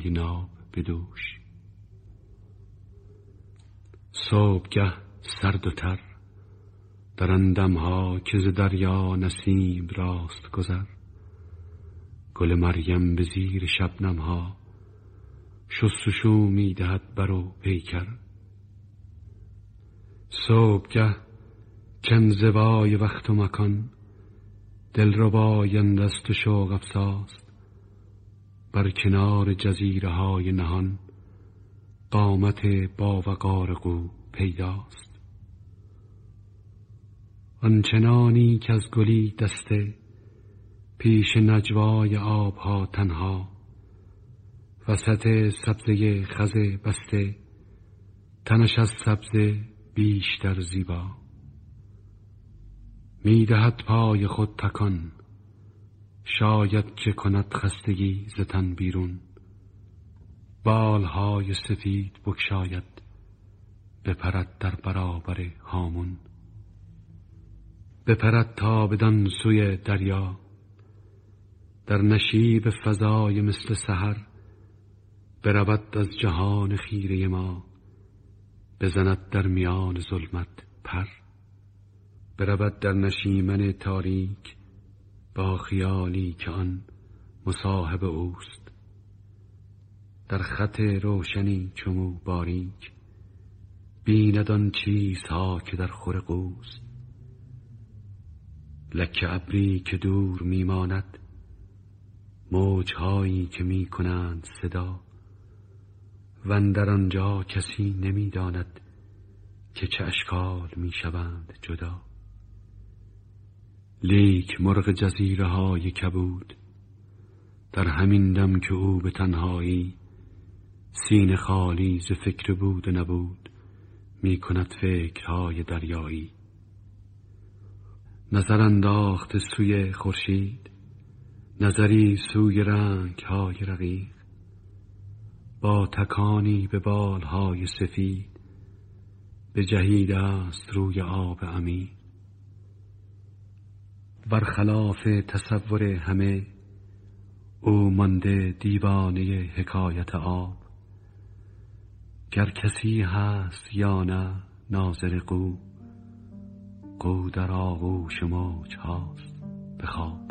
های ناب به دوش. صبحگه سرد و تر در آن دمها که ز دریا نسیم راست گذر، گل مریم به زیر شبنمها شستشو می دهد بر و پیکر. صبحگه کنزوای وقت و مکان دلربایند است و شوق افزاست، بر کنار جزیره های نهان قامت باوقار قو پیداست. آنچنانی که از گلی دسته پیش نجوای آبها تنها، وسط سبزه خز بسته تنش از سبزه بیشتر زیبا. می دهد پای خود تکان، شاید که کند خستگی ز تن بیرون، بالهای سفید بگشاید بپرد در برابر هامون. بپرد تا بدان سوی دریا، در نشیب فضای مثل سحر برود از جهان خیره ما، بزند در میان ظلمت پر. برود در نشیمن تاریک با خیالی که آن مصاحب اوست، در خط روشنی چمو باریک بیند آن چیزها که در خور قوست. لکه ابری که دور میماند، موجهایی که می کنند صدا، و اندر آنجا کسی نمیداند که چه اشکال می شوند جدا. لیک مرغ جزیره های کبود در همین دم که او به تنهایی سینه خالی ز فکر بود و نبود می کند فکرهای دریایی. نظر انداخت سوی خورشید، نظری سوی رنگ های رقیق، با تکانی به بالهای سفید به جهید است روی آب عمیق. برخلاف تصور همه او مانده دیوانه حکایت آب، گر کسی هست یا نه ناظر قو، قو در آغوش موج هاست به خواب.